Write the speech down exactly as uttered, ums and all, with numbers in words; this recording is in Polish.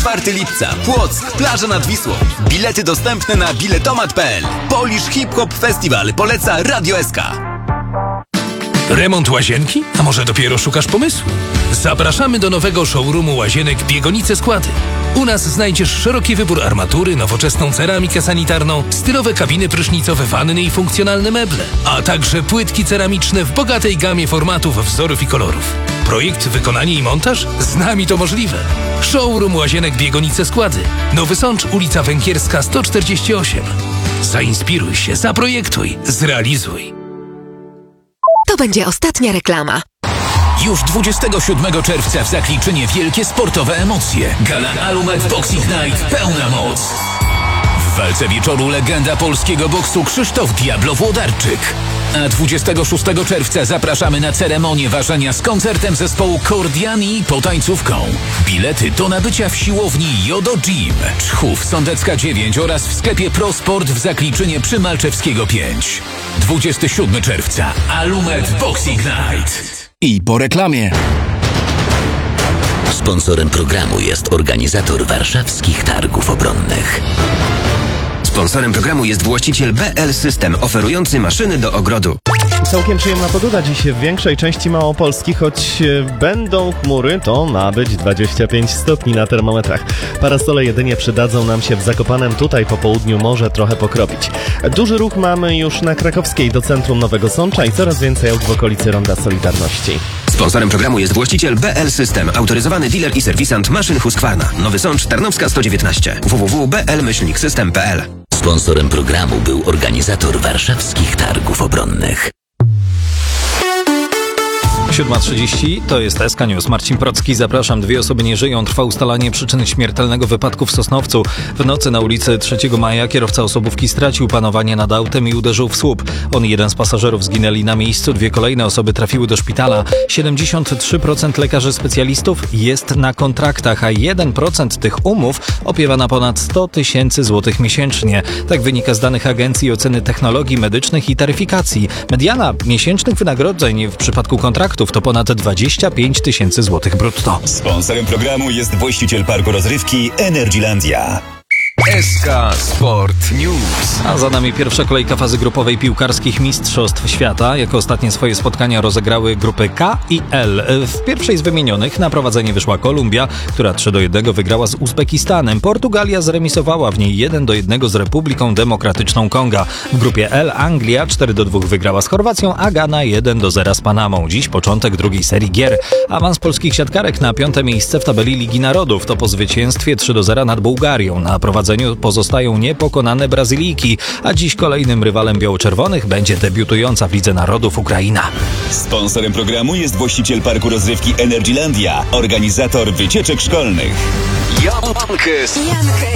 czwartego lipca. Płock, plaża nad Wisłą. Bilety dostępne na biletomat kropka p l. Polish Hip Hop Festival poleca Radio S K. Remont łazienki? A może dopiero szukasz pomysłu? Zapraszamy do nowego showroomu łazienek Biegonice Składy. U nas znajdziesz szeroki wybór armatury, nowoczesną ceramikę sanitarną, stylowe kabiny prysznicowe, wanny i funkcjonalne meble, a także płytki ceramiczne w bogatej gamie formatów, wzorów i kolorów. Projekt, wykonanie i montaż? Z nami to możliwe. Showroom łazienek Biegonice Składy. Nowy Sącz, ulica Węgierska sto czterdzieści osiem. Zainspiruj się, zaprojektuj, zrealizuj. To będzie ostatnia reklama. Już dwudziestego siódmego czerwca w Zakliczynie wielkie sportowe emocje. Gala Alumet Boxing Night pełna moc. W walce wieczoru legenda polskiego boksu Krzysztof Diablo Włodarczyk. A dwudziestego szóstego czerwca zapraszamy na ceremonię ważenia z koncertem zespołu Kordiani i potańcówką. Bilety do nabycia w siłowni Jodo Gym, Czchów, Sądecka dziewięć oraz w sklepie ProSport w Zakliczynie przy Malczewskiego pięć. dwudziestego siódmego czerwca Alumet Boxing Night. I po reklamie. Sponsorem programu jest organizator warszawskich targów obronnych. Sponsorem programu jest właściciel B L System, oferujący maszyny do ogrodu. Całkiem przyjemna pogoda dziś w większej części Małopolski, choć będą chmury, to ma być dwadzieścia pięć stopni na termometrach. Parasole jedynie przydadzą nam się w Zakopanem, tutaj po południu może trochę pokropić. Duży ruch mamy już na Krakowskiej do centrum Nowego Sącza i coraz więcej aut w okolicy Ronda Solidarności. Sponsorem programu jest właściciel B L System, autoryzowany dealer i serwisant maszyn Husqvarna. Nowy Sącz, Tarnowska sto dziewiętnaście. w w w kropka b l myślnik system kropka p l. Sponsorem programu był organizator warszawskich targów obronnych. siódma trzydzieści, to jest S K News. Marcin Procki, zapraszam. Dwie osoby nie żyją. Trwa ustalanie przyczyny śmiertelnego wypadku w Sosnowcu. W nocy na ulicy trzeciego maja kierowca osobówki stracił panowanie nad autem i uderzył w słup. On i jeden z pasażerów zginęli na miejscu. Dwie kolejne osoby trafiły do szpitala. siedemdziesiąt trzy procent lekarzy specjalistów jest na kontraktach, a jeden procent tych umów opiewa na ponad sto tysięcy złotych miesięcznie. Tak wynika z danych Agencji Oceny Technologii Medycznych i Taryfikacji. Mediana miesięcznych wynagrodzeń w przypadku kontraktów to ponad dwadzieścia pięć tysięcy złotych brutto. Sponsorem programu jest właściciel parku rozrywki Energylandia. S K Sport News. A za nami pierwsza kolejka fazy grupowej piłkarskich Mistrzostw Świata. Jako ostatnie swoje spotkania rozegrały grupy K i L. W pierwszej z wymienionych na prowadzenie wyszła Kolumbia, która trzy do jednego wygrała z Uzbekistanem. Portugalia zremisowała w niej jeden do jednego z Republiką Demokratyczną Konga. W grupie L Anglia cztery do dwóch wygrała z Chorwacją, a Gana jeden do zera z Panamą. Dziś początek drugiej serii gier. Awans polskich siatkarek na piąte miejsce w tabeli Ligi Narodów. To po zwycięstwie trzy do zera nad Bułgarią. Na prowadzeniu pozostają niepokonane Brazylijki, a dziś kolejnym rywalem biało-czerwonych będzie debiutująca w Lidze Narodów Ukraina. Sponsorem programu jest właściciel parku rozrywki Energylandia, organizator wycieczek szkolnych. Jankes.